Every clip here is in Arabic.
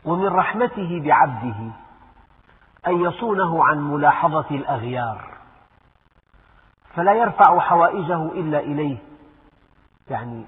ومن رحمته بعبده أن يصونه عن ملاحظة الأغيار، فلا يرفع حوائجه إلا إليه. يعني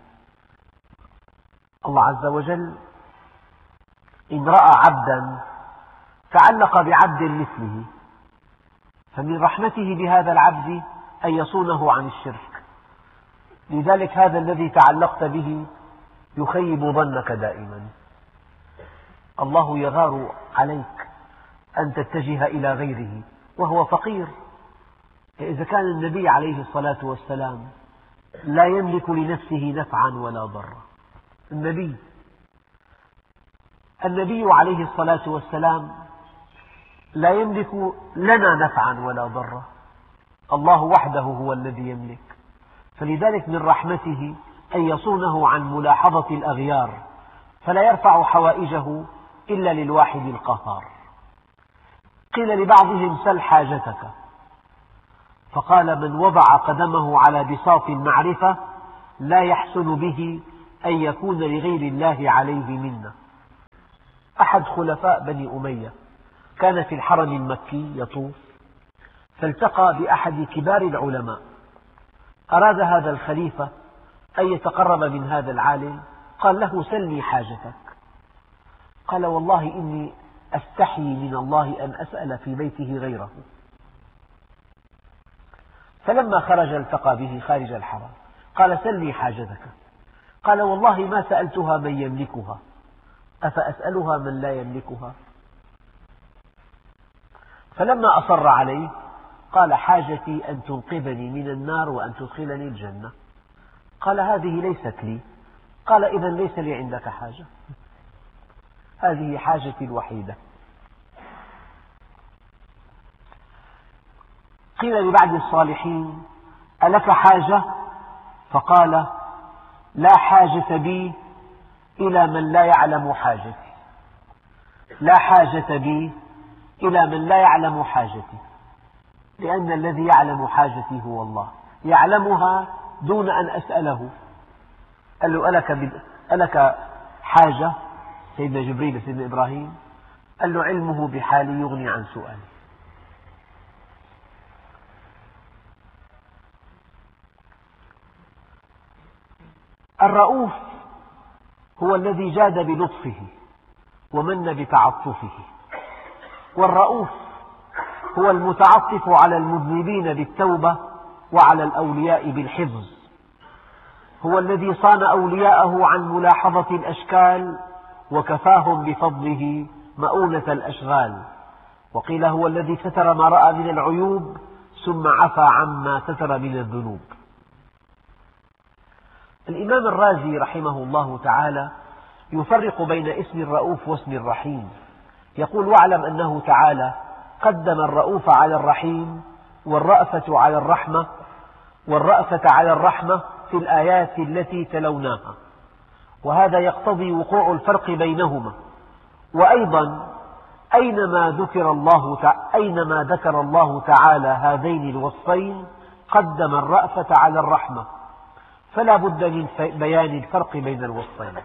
الله عز وجل إن رأى عبدا تعلق بعبد مثله، فمن رحمته بهذا العبد أن يصونه عن الشرك. لذلك هذا الذي تعلقت به يخيب ظنك دائما. الله يغار عليك أن تتجه إلى غيره وهو فقير. إذا كان النبي عليه الصلاة والسلام لا يملك لنفسه نفعا ولا ضرا، النبي عليه الصلاة والسلام لا يملك لنا نفعا ولا ضرا، الله وحده هو الذي يملك. فلذلك من رحمته أن يصونه عن ملاحظة الأغيار، فلا يرفع حوائجه إلا للواحد القهار. قيل لبعضهم سل حاجتك، فقال من وضع قدمه على بساط المعرفة لا يحسن به أن يكون لغير الله عليه منة. أحد خلفاء بني أمية كان في الحرم المكي يطوف، فالتقى بأحد كبار العلماء. أراد هذا الخليفة أن يتقرب من هذا العالم، قال له سلني حاجتك. قال والله إني أستحي من الله أن أسأل في بيته غيره. فلما خرج التقى به خارج الحرم، قال سلني حاجتك. قال والله ما سألتها من يملكها، أفأسألها من لا يملكها؟ فلما أصر عليه قال حاجتي أن تنقذني من النار وأن تدخلني الجنة. قال هذه ليست لي. قال إذا ليس لي عندك حاجة، هذه حاجتي الوحيدة. قيل لبعض الصالحين ألك حاجة؟ فقال لا حاجة بي إلى من لا يعلم حاجتي، لا حاجة بي إلى من لا يعلم حاجتي، لأن الذي يعلم حاجتي هو الله، يعلمها دون أن أسأله. قال له ألك حاجة؟ سيدنا جبريل سيدنا إبراهيم قال له علمه بحالي يغني عن سؤالي. الرؤوف هو الذي جاد بلطفه ومن بتعطفه، والرؤوف هو المتعطف على المذنبين بالتوبة وعلى الأولياء بالحفظ، هو الذي صان أولياءه عن ملاحظة الأشكال وكفاهم بفضله مؤونة الأشغال. وقيل هو الذي ستر ما رأى من العيوب ثم عفى عما ستر من الذنوب. الإمام الرازي رحمه الله تعالى يفرق بين اسم الرؤوف واسم الرحيم، يقول واعلم أنه تعالى قدم الرؤوف على الرحيم والرأفة على الرحمة، والرأفة على الرحمة في الآيات التي تلوناها، وهذا يقتضي وقوع الفرق بينهما. وأيضا أينما ذكر الله تعالى هذين الوصفين قدم الرأفة على الرحمة، فلا بد من بيان الفرق بين الوصفين.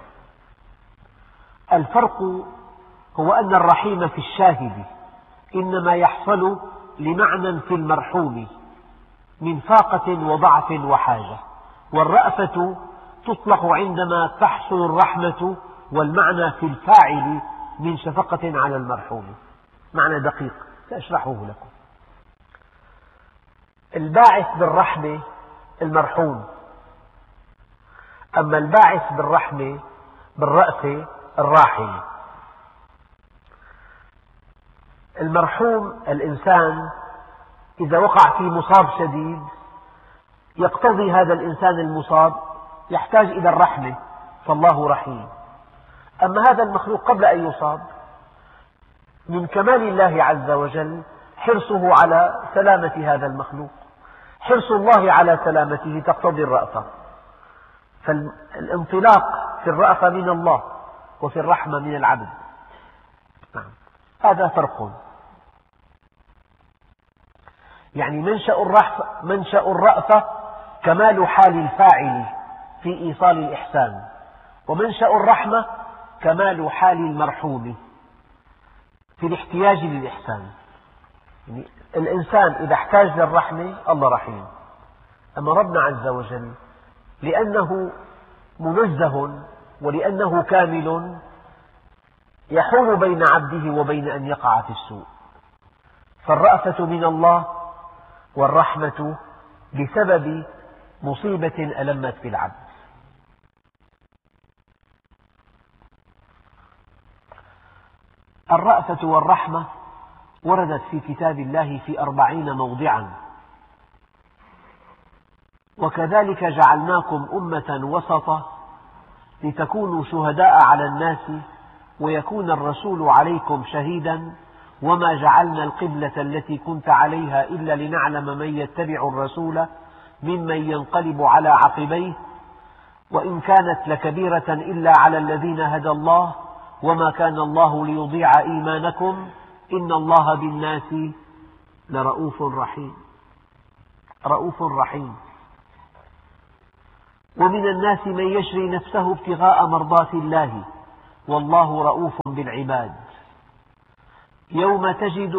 الفرق هو أن الرحيم في الشاهد إنما يحصل لمعنى في المرحوم من فاقة وضعف وحاجة، والرأفة تطلق عندما تحصل الرحمة والمعنى في الفاعل من شفقة على المرحوم. معنى دقيق سأشرحه لكم. الباعث بالرحمة المرحوم، أما الباعث بالرحمة بالرأفة الراحم. المرحوم الإنسان إذا وقع في مصاب شديد يقتضي هذا الإنسان المصاب يحتاج إلى الرحمة، فالله رحيم. أما هذا المخلوق قبل أن يصاب من كمال الله عز وجل حرصه على سلامة هذا المخلوق، حرص الله على سلامته تقتضي الرأفة، فالانطلاق في الرأفة من الله وفي الرحمة من العبد. هذا فرق. يعني منشأ الرأفة كمال حال الفاعل في إيصال الإحسان، ومنشأ الرحمة كمال حال المرحوم في الاحتياج للإحسان. يعني الإنسان إذا احتاج للرحمة الله رحيم، أما ربنا عز وجل لأنه منزه ولأنه كامل يحول بين عبده وبين أن يقع في السوء، فالرأفة من الله والرحمة بسبب مصيبة ألمت بالعبد. الرأفة والرحمة وردت في كتاب الله في 40 موضعا، وكذلك جعلناكم أمة وسطا لتكونوا شهداء على الناس ويكون الرسول عليكم شهيدا وما جعلنا القبلة التي كنت عليها إلا لنعلم من يتبع الرسول ممن ينقلب على عقبيه وإن كانت لكبيرة إلا على الذين هدى الله وما كان الله ليضيع إيمانكم إن الله بالناس لرؤوف رحيم. رؤوف رحيم. ومن الناس من يشري نفسه ابتغاء مرضات الله والله رؤوف بالعباد. يوم تجد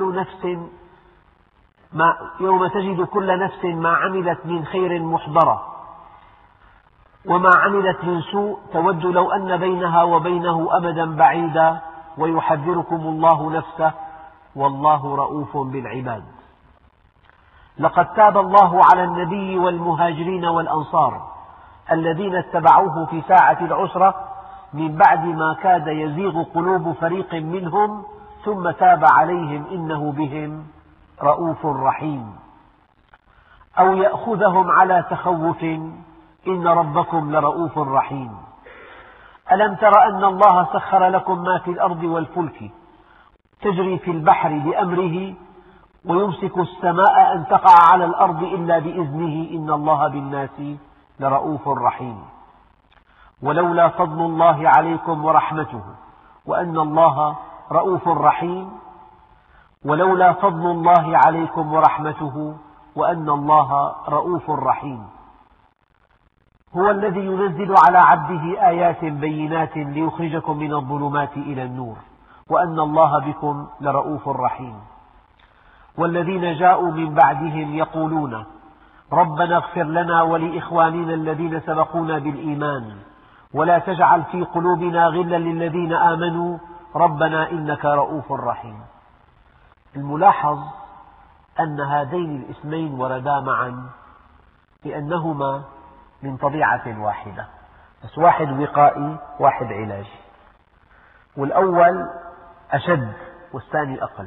كل نفس ما عملت من خير محضرة وما عملت من سوء تود لو أن بينها وبينه أمدا بعيدا ويحذركم الله نفسه والله رؤوف بالعباد. لقد تاب الله على النبي والمهاجرين والأنصار الذين اتبعوه في ساعة العسرة من بعد ما كاد يزيغ قلوب فريق منهم ثم تاب عليهم إنه بهم رؤوف رحيم. أو يأخذهم على تخوف إن ربكم لرؤوف رحيم. ألم تر أن الله سخر لكم ما في الأرض والفلك تجري في البحر بأمره ويمسك السماء أن تقع على الأرض إلا بإذنه إن الله بالناس لرؤوف رحيم. ولولا فضل الله عليكم ورحمته وأن الله رؤوف رحيم ولولا فضل الله عليكم ورحمته وأن الله رؤوف رحيم. هو الذي ينزل على عبده آيات بينات ليخرجكم من الظلمات إلى النور وأن الله بكم لرؤوف رحيم. والذين جاءوا من بعدهم يقولون ربنا اغفر لنا ولإخواننا الذين سبقونا بالإيمان ولا تجعل في قلوبنا غلا للذين آمنوا ربنا إنك رؤوف رحيم. الملاحظ أن هذين الاسمين وردا معا لأنهما من طبيعة واحدة، بس واحد وقائي واحد علاجي، والأول أشد والثاني أقل.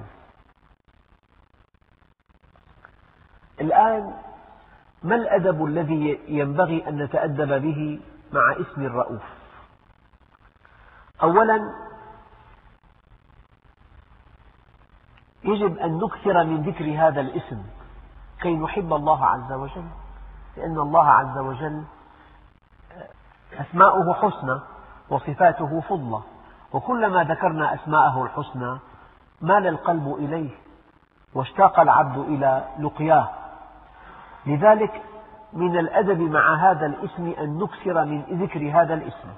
الآن ما الأدب الذي ينبغي أن نتأدب به مع اسم الرؤوف؟ أولا يجب أن نكثر من ذكر هذا الاسم كي نحب الله عز وجل، لأن الله عز وجل أسماؤه حسنى وصفاته فضلى، وكلما ذكرنا أسماءه الحسنى مال القلب إليه واشتاق العبد إلى لقياه. لذلك من الأدب مع هذا الاسم أن نكثر من ذكر هذا الاسم.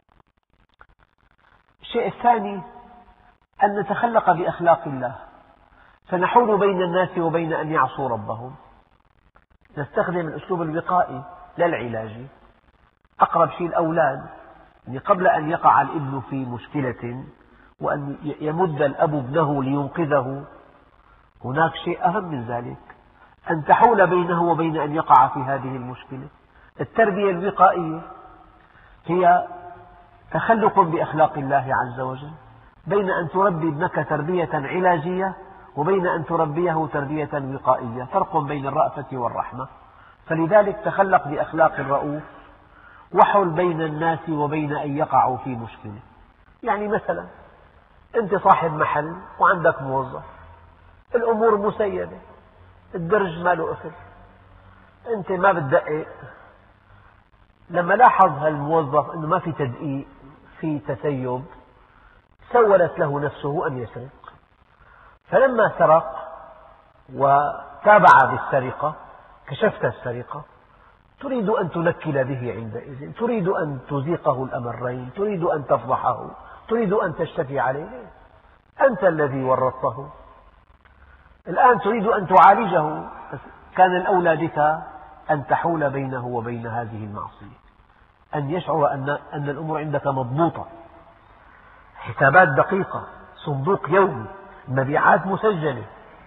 الشيء الثاني أن نتخلق بأخلاق الله، فنحول بين الناس وبين أن يعصوا ربهم. نستخدم الأسلوب الوقائي لا العلاجي. أقرب شيء الأولاد، يعني قبل أن يقع الابن في مشكلة وأن يمد الأب ابنه لينقذه، هناك شيء أهم من ذلك، أن تحول بينه وبين أن يقع في هذه المشكلة. التربية الوقائية هي تخلق بأخلاق الله عز وجل، بين أن تربي ابنك تربية علاجية وبين أن تربيه تربية وقائية، فرق بين الرأفة والرحمة. فلذلك تخلق بأخلاق الرؤوف وحل بين الناس وبين أن يقعوا في مشكلة. يعني مثلا أنت صاحب محل وعندك موظف، الأمور مسيبة، الدرج ما له قفل، أنت ما بتدقق. لما لاحظ هالموظف أنه ما في تدقيق، في تسيب، سولت له نفسه أن يسرق، فلما سرق وتابع بالسرقة كشفت السرقة، تريد أن تنكل به عندئذ، تريد أن تزيقه الأمرين، تريد أن تفضحه، تريد أن تشتكي عليه. أنت الذي ورطته. الآن تريد أن تعالجه، بس كان الأولى بك أن تحول بينه وبين هذه المعصية، أن يشعر أن الأمور عندك مضبوطة، حسابات دقيقة، صندوق يومي، مبيعات مسجلة.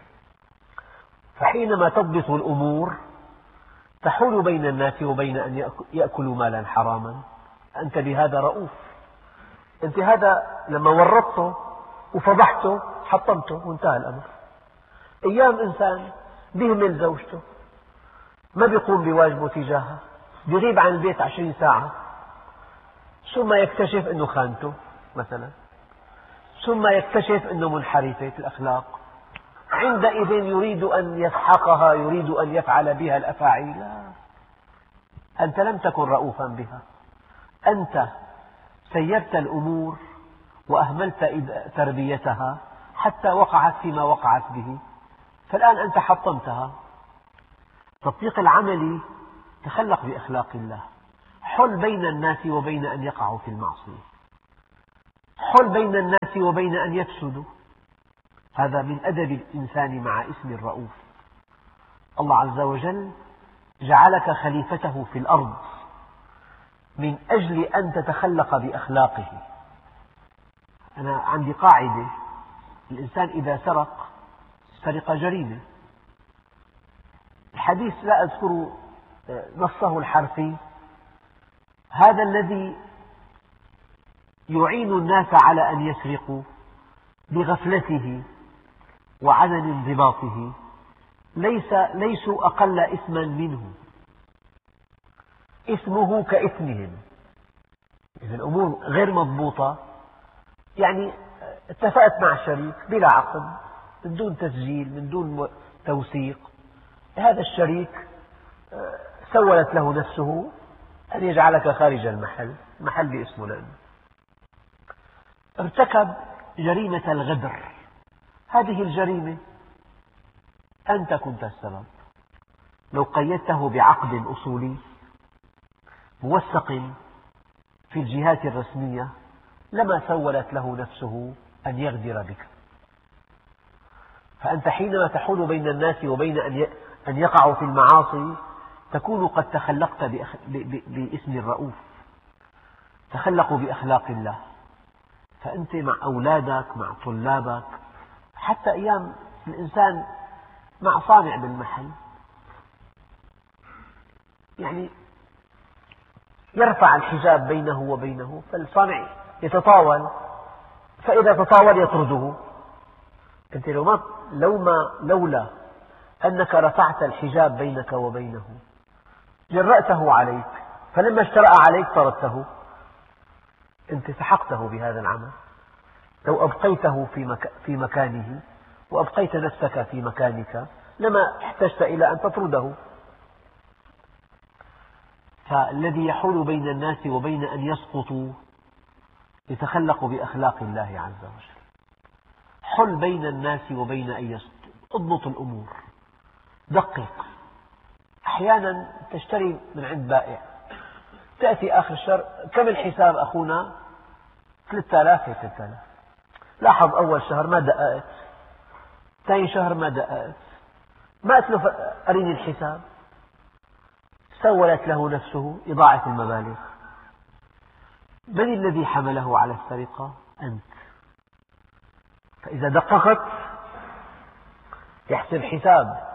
فحينما تضبط الأمور تحول بين الناس وبين أن يأكلوا مالا حراما. أنت بهذا رؤوف. أنت هذا لما ورطته وفضحته حطمته وانتهى الأمر. أيام إنسان بيهمل زوجته، ما بيقوم بواجبه تجاهها، بيغيب عن البيت 20 ساعة، ثم يكتشف أنه خانته مثلا، ثم يكتشف أنه منحرفة الأخلاق، عندئذ يريد أن يسحقها، يريد أن يفعل بها الأفاعيل. لا، أنت لم تكن رؤوفا بها، أنت سيرت الأمور وأهملت تربيتها حتى وقعت فيما وقعت به، فالآن أنت حطمتها. التطبيق العملي: تخلق بأخلاق الله، حل بين الناس وبين أن يقعوا في المعصية، حل بين الناس وبين أن يفسدوا. هذا من أدب الإنسان مع اسم الرؤوف. الله عز وجل جعلك خليفته في الأرض من أجل أن تتخلق بأخلاقه. أنا عندي قاعدة: الإنسان إذا سرق، السرقة جريمة. الحديث لا أذكر نصه الحرفي: هذا الذي يعين الناس على أن يسرقوا بغفلته وعدم انضباطه ليسوا أقل إثما منه، إثمه كإثمهم. إذا الأمور غير مضبوطة، يعني اتفقت مع شريك بلا عقد، من دون تسجيل، من دون توثيق، هذا الشريك سولت له نفسه أن يجعلك خارج المحل باسمه، لأنه ارتكب جريمة الغدر. هذه الجريمة أنت كنت السبب. لو قيدته بعقد أصولي موثق في الجهات الرسمية لما سولت له نفسه أن يغدر بك. فأنت حينما تحول بين الناس وبين أن يقعوا في المعاصي تكون قد تخلقت باسم الرؤوف. تخلقوا بأخلاق الله. فأنت مع أولادك، مع طلابك، حتى أيام الإنسان مع صانع بالمحل، يعني يرفع الحجاب بينه وبينه، فالصانع يتطاول، فإذا تطاول يطرده. أنت لولا أنك رفعت الحجاب بينك وبينه جرأته عليك، فلما اجترأ عليك طردته. أنت سحقته بهذا العمل. لو أبقيته في مكانه وأبقيت نفسك في مكانك لما احتجت إلى أن تطرده. فالذي يحول بين الناس وبين أن يسقطوا يتخلق بأخلاق الله عز وجل. حل بين الناس وبين أن يسقطوا، اضبط الأمور، دقق. أحيانا تشتري من عند بائع، تأتي آخر الشهر: كم الحساب أخونا؟ 3000. 3000. لاحظ أول شهر ما دققت، ثاني شهر ما دققت، ما قلت له أريني الحساب. سولت له نفسه إضاعة المبالغ. من الذي حمله على السرقة؟ أنت. فإذا دققت يحسب حساب.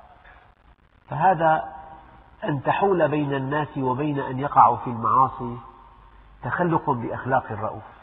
فهذا أن تحول بين الناس وبين أن يقعوا في المعاصي تخلق بأخلاق الرؤوف.